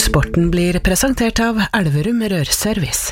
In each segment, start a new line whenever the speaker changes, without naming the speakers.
Sporten blir presentert av Elverum Rørservice.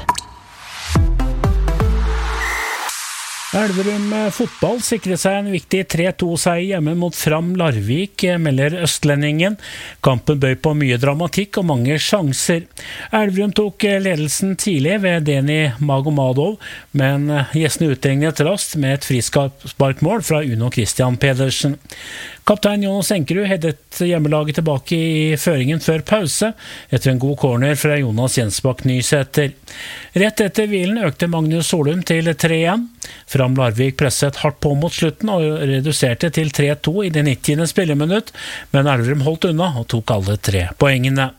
Elverum fotball sikret seg en viktig 3-2-seier hjemme mot Fram Larvik, melder Østlendingen. Kampen bøy på mye dramatikk og mange sjanser. Elverum tok ledelsen tidlig ved Deni Magomadov, men gjestene utregnet raskt med et frisparkmål fra Uno Christian Pedersen. Kaptein Jonas Enkerud headet hjemmelaget tilbake i føringen før pause, etter en god corner fra Jonas Jensbakk Nysæter. Rett etter hvilen økte Magnus Solum til 3-1. Fram Larvik presset hardt på mot slutten og reduserte til 3-2 i det 90. spilleminutt, men Elverum holdt unna og tok alle 3 poengene.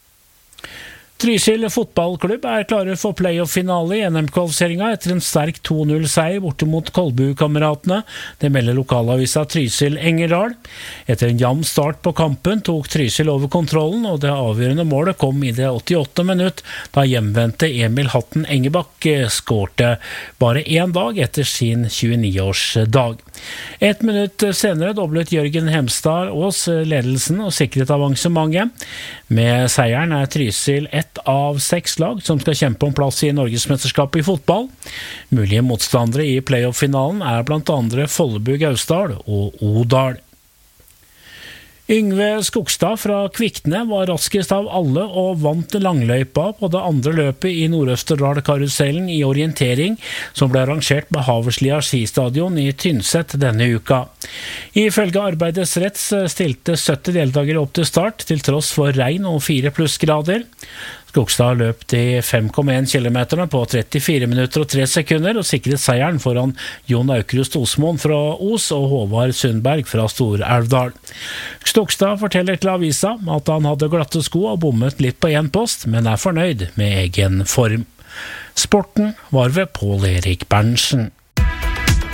Trysil fotballklubb klare for playoff-finale i NM-kvalifiseringen etter en sterk 2-0-seier borte mot Kolbu-kameratene. Det melder lokalavisa Trysil Engerdal. Etter en jevn start på kampen tok Trysil over kontrollen, og det avgjørende målet kom i det 88. minutt, da hjemvendte Emil Hatten Engebakk skårte bare en dag etter sin 29-årsdag. 1 minutt senere doblet Jørgen Hemstad Aas ledelsen og sikret avansementet. Med seieren Trysil ett av 6 lag som skal kjempe om plass i Norgesmesterskapet i fotball. Mulige motstandere i playoff-finalen blant andre Follebu Gausdal og Odal. Yngve Skogstad fra Kvikne var raskest av alle og vant langløypa på det andre løpet i Nord-Østerdal-karusellen i orientering, som ble arrangert med Haverslia skistadion i Tynset denne uka. Ifølge Arbeidets Retts stilte 70 deltakere opp til start, til tross for regn og 4 plussgrader. Skogstad løp de 5,1 kilometerne på 34 minutter og 3 sekunder og sikret seieren foran Jon Aukrust Osmoen fra Os og Håvard Sundberg fra Stor-Elvdal. Skogstad forteller til avisa at han hadde glatte sko og bommet litt på en post, men fornøyd med egen form. Sporten var ved Pål Erik Berntsen.